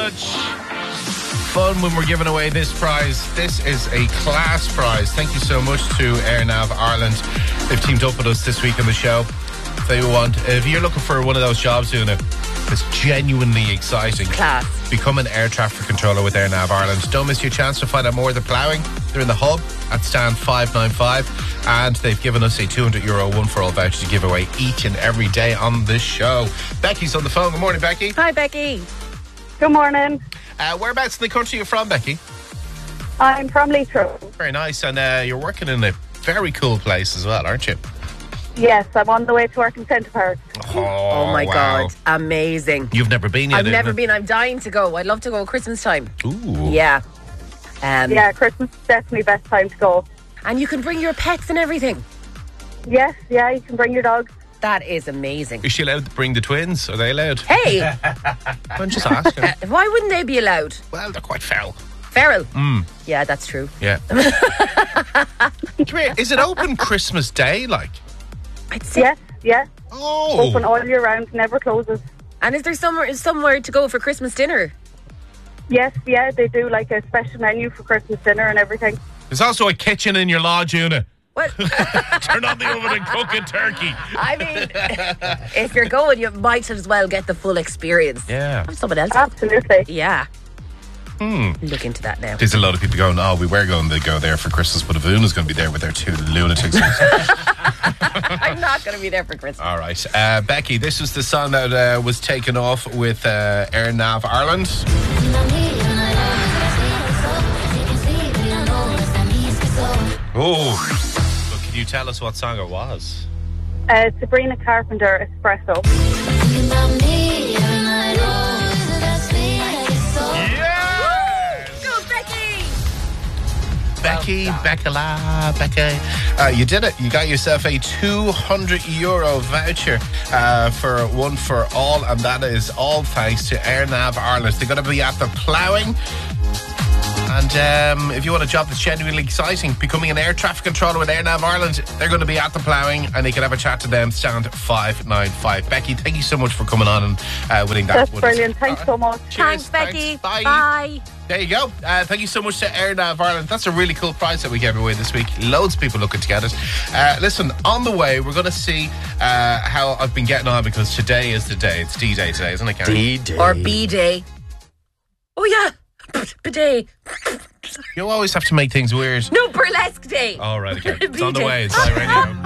much fun when we're giving away this prize. This is a class prize. Thank you so much to AirNav Ireland. They've teamed up with us this week on the show. If you're looking for one of those jobs doing it, it's genuinely exciting. Class. Become an air traffic controller with AirNav Ireland. Don't miss your chance to find out more of the ploughing. They're in the hub at stand 595, and they've given us a €200 one-for-all voucher to give away each and every day on this show. Becky's on the phone. Good morning, Becky. Hi, Becky. Good morning. Whereabouts in the country are you from, Becky? I'm from Leitrim. Very nice. And you're working in a very cool place as well, aren't you? Yes, I'm on the way to work in Centre Park. Oh my wow. God. Amazing. You've never been yet? I've never been. I'm dying to go. I'd love to go Christmas time. Ooh. Yeah. Yeah, Christmas is definitely best time to go. And you can bring your pets and everything. Yes, yeah, you can bring your dogs. That is amazing. Is she allowed to bring the twins? Are they allowed? Hey, I'm just asking. why wouldn't they be allowed? Well, they're quite feral. Feral. Yeah, that's true. Yeah. Come here, is it open Christmas Day, like? I'd say. Yes, yeah. Oh. Open all year round, never closes. And is there somewhere to go for Christmas dinner? Yes, yeah, they do like a special menu for Christmas dinner and everything. There's also a kitchen in your lodge, Una. What? Turn on the oven and cook a turkey. I mean, if you're going, you might as well get the full experience. Yeah. Have someone else. Absolutely. Yeah. Look into that now. There's a lot of people going, we were going to go there for Christmas, but if Una's going to be there with their two lunatics. I'm not going to be there for Christmas. All right. Becky, this was the song that was taken off with AirNav Ireland. Oh. So can you tell us what song it was? Sabrina Carpenter, Espresso. Becky, Becca. You did it. You got yourself a €200 voucher for One for All, and that is all thanks to AirNav Ireland. They're going to be at the ploughing. And if you want a job that's genuinely exciting, becoming an air traffic controller with AirNav Ireland, they're going to be at the ploughing, and you can have a chat to them, stand 595. Becky, thank you so much for coming on and winning that. That's brilliant. Thanks so much. Thanks, Becky. Bye. Bye. There you go. Thank you so much to AirNav Ireland. That's a really cool prize that we gave away this week. Loads of people looking to get it. Listen, on the way, we're going to see how I've been getting on, because today is the day. It's D-Day today, isn't it, Karen? D-Day. Or B-Day. Oh, yeah. Bidet. You always have to make things weird. No, burlesque day. All right, okay. It's on the B-Day. way. It's my radio.